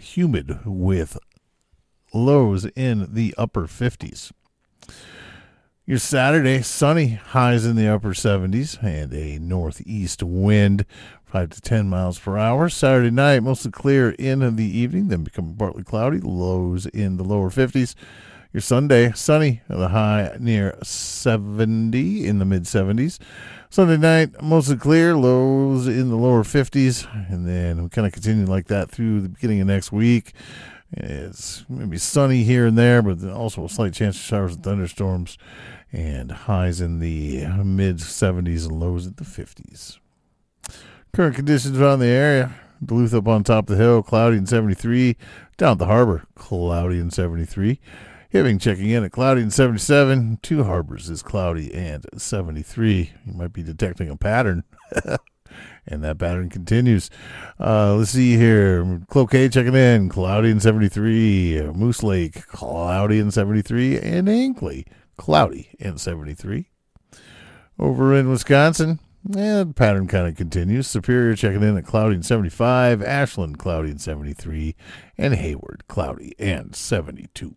humid with lows in the upper 50s. Your Saturday, sunny, highs in the upper 70s, and a northeast wind, 5 to 10 miles per hour. Saturday night, mostly clear in the evening, then becoming partly cloudy, lows in the lower 50s. Your Sunday, sunny, the high near 70 in the mid 70s. Sunday night, mostly clear, lows in the lower 50s, and then we kind of continue like that through the beginning of next week. It's maybe sunny here and there, but also a slight chance of showers and thunderstorms, and highs in the mid 70s and lows in the 50s. Current conditions around the area: Duluth up on top of the hill, cloudy and 73. Down at the harbor, cloudy and 73. Hibbing checking in at cloudy and 77. Two Harbors is cloudy and 73. You might be detecting a pattern. And that pattern continues. Let's see here. Cloquet checking in, cloudy and 73. Moose Lake, cloudy and 73. And Ankley, cloudy and 73. Over in Wisconsin, the pattern kind of continues. Superior checking in at cloudy and 75. Ashland, cloudy and 73. And Hayward, cloudy and 72.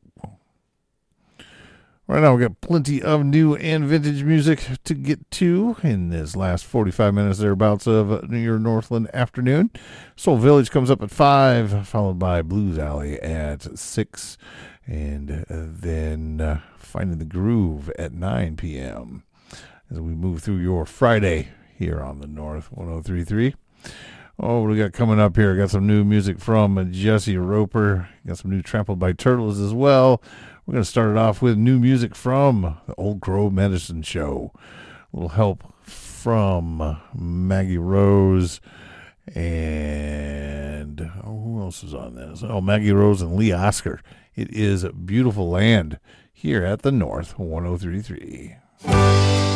Right now, we got plenty of new and vintage music to get to in this last 45 minutes thereabouts of your Northland afternoon. Soul Village comes up at 5, followed by Blues Alley at 6, and then Finding the Groove at 9 p.m. as we move through your Friday here on the North 103.3. Oh, what do we got coming up here? Got some new music from Jesse Roper. Got some new Trampled by Turtles as well. We're going to start it off with new music from the Old Crow Medicine Show. A little help from Maggie Rose and who else is on this? Oh, Maggie Rose and Lee Oscar. It is Beautiful Land here at the North 103.3.